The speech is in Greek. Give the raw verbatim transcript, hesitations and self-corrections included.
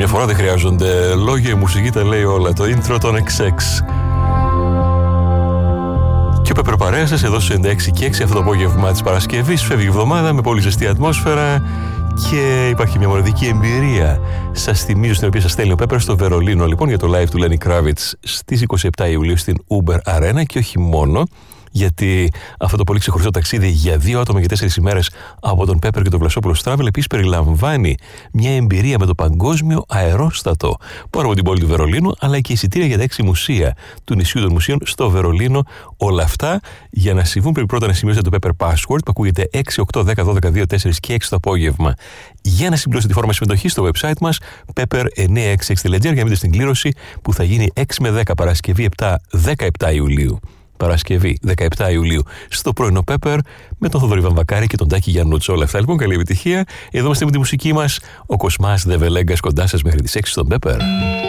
Καμιά φορά δεν χρειάζονται λόγια, η μουσική τα λέει όλα. Το intro των εξ εξ. Και ο Πέπερ παρέα σας εδώ στους ενενήντα έξι και έξι αυτό το απόγευμα της Παρασκευής. Φεύγει η εβδομάδα με πολύ ζεστή ατμόσφαιρα και υπάρχει μια μοναδική εμπειρία. Σας θυμίζω στην οποία σας στέλνει ο Πέπερ στο Βερολίνο λοιπόν για το live του Lenny Kravitz στις είκοσι επτά Ιουλίου στην Uber Arena και όχι μόνο. Γιατί αυτό το πολύ ξεχωριστό ταξίδι για δύο άτομα και τέσσερις ημέρες από τον Πέπερ και τον Βλασόπουλο Travel επίσης περιλαμβάνει μια εμπειρία με το παγκόσμιο αερόστατο πάνω από την πόλη του Βερολίνου, αλλά και εισιτήρια για τα έξι μουσεία του νησιού των μουσείων στο Βερολίνο. Όλα αυτά για να συμβούν πρέπει πρώτα να σημειώσετε το Pepper Password που ακούγεται έξι οκτώ δέκα δώδεκα δύο τέσσερα και έξι το απόγευμα για να συμπληρώσετε τη φόρμα συμμετοχής στο website μας pepper εννιακόσια εξήντα έξι τελεία τζι άρ για να μπείτε στην κλήρωση που θα γίνει έξι με δέκα Παρασκευή επτά δεκαεπτά Ιουλίου. Παρασκευή δεκαεπτά Ιουλίου στο πρωινό Πέπερ με τον Θοδωρή Βαμβακάρη και τον Τάκη Γιαννούτσο. Όλα αυτά λοιπόν, καλή επιτυχία. Εδώ είμαστε με τη μουσική μας. Ο Κοσμάς Δεβελέγκας κοντά σας μέχρι τις έξι στον Πέπερ.